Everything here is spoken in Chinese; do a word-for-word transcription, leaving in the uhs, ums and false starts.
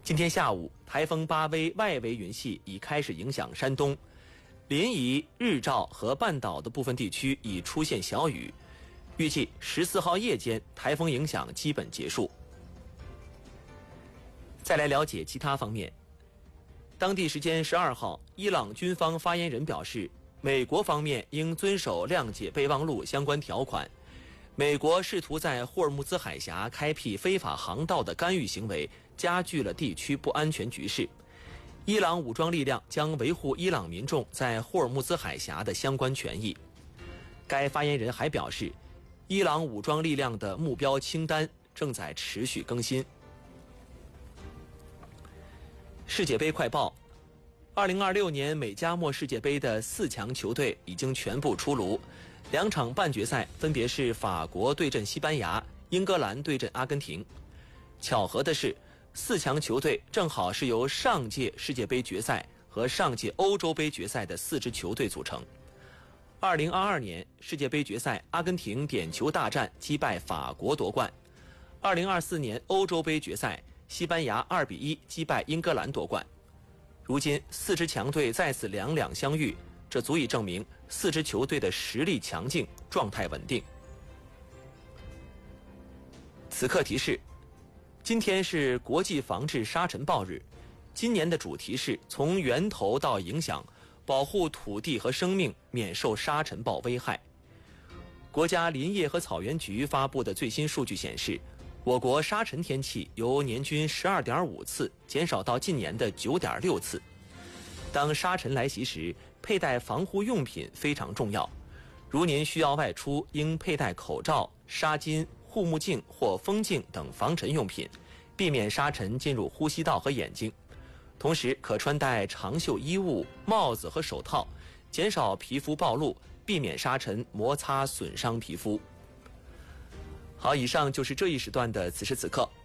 今天下午，台风巴威外围云系已开始影响山东，临沂、日照和半岛的部分地区已出现小雨。预计十四号夜间，台风影响基本结束。再来了解其他方面。当地时间十二号，伊朗军方发言人表示，美国方面应遵守谅解备忘录相关条款。美国试图在霍尔木兹海峡开辟非法航道的干预行为，加剧了地区不安全局势。伊朗武装力量将维护伊朗民众在霍尔木兹海峡的相关权益。该发言人还表示，伊朗武装力量的目标清单正在持续更新。世界杯快报：二零二六年美加墨世界杯的四强球队已经全部出炉。两场半决赛分别是法国对阵西班牙、英格兰对阵阿根廷。巧合的是，四强球队正好是由上届世界杯决赛和上届欧洲杯决赛的四支球队组成。二零二二年世界杯决赛，阿根廷点球大战击败法国夺冠；二零二四年欧洲杯决赛，西班牙二比一击败英格兰夺冠。如今四支强队再次两两相遇，这足以证明四支球队的实力强劲，状态稳定。此刻提示：今天是国际防治沙尘暴日，今年的主题是从源头到影响，保护土地和生命免受沙尘暴危害。国家林业和草原局发布的最新数据显示，我国沙尘天气由年均 十二点五次减少到近年的 九点六次。当沙尘来袭时，佩戴防护用品非常重要。如您需要外出，应佩戴口罩、纱巾、护目镜或风镜等防尘用品，避免沙尘进入呼吸道和眼睛。同时，可穿戴长袖衣物、帽子和手套，减少皮肤暴露，避免沙尘摩擦损伤皮肤。好，以上就是这一时段的此时此刻。